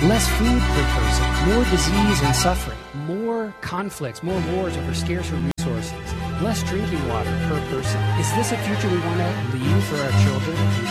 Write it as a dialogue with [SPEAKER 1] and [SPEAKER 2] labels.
[SPEAKER 1] less food per person, more disease and suffering, more conflicts, more wars over scarcer resources, less drinking water per person. Is this a future we want to leave for our children and